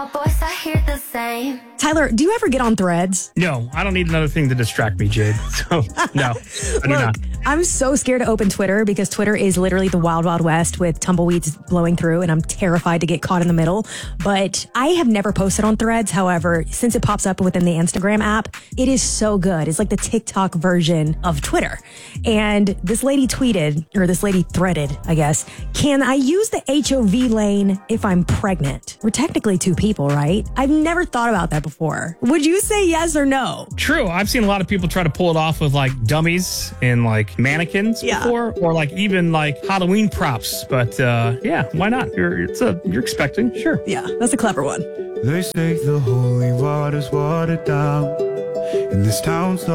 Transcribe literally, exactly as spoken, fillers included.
Boys, I hear the same. Tyler, do you ever get on Threads? No, I don't need another thing to distract me, Jade. So, no, I do Look, not. I'm so scared to open Twitter because Twitter is literally the wild, wild west with tumbleweeds blowing through, and I'm terrified to get caught in the middle. But I have never posted on Threads. However, since it pops up within the Instagram app, it is so good. It's like the TikTok version of Twitter. And this lady tweeted, or this lady threaded, I guess, can I use the H O V lane if I'm pregnant? We're technically two people, right? I've never thought about that before. Would you say yes or no? True. I've seen a lot of people try to pull it off with like dummies and like mannequins Yeah. before, or like even like Halloween props. But uh, yeah, why not? You're it's a you're expecting, sure. Yeah, that's a clever one. They say the holy water's watered down, and this town's